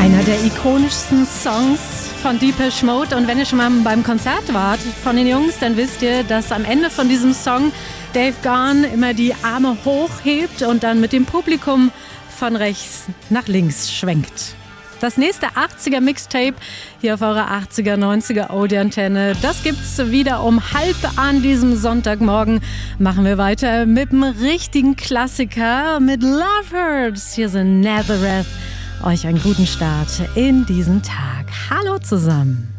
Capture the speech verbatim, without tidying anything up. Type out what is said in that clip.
Einer der ikonischsten Songs von Depeche Mode. Und wenn ihr schon mal beim Konzert wart von den Jungs, dann wisst ihr, dass am Ende von diesem Song Dave Gahan immer die Arme hochhebt und dann mit dem Publikum von rechts nach links schwenkt. Das nächste achtziger Mixtape hier auf eurer achtziger, neunziger Audi-Antenne, das gibt's wieder um halb an diesem Sonntagmorgen. Machen wir weiter mit einem richtigen Klassiker, mit Love Hurts. Hier sind Nazareth. Euch einen guten Start in diesen Tag. Hallo zusammen.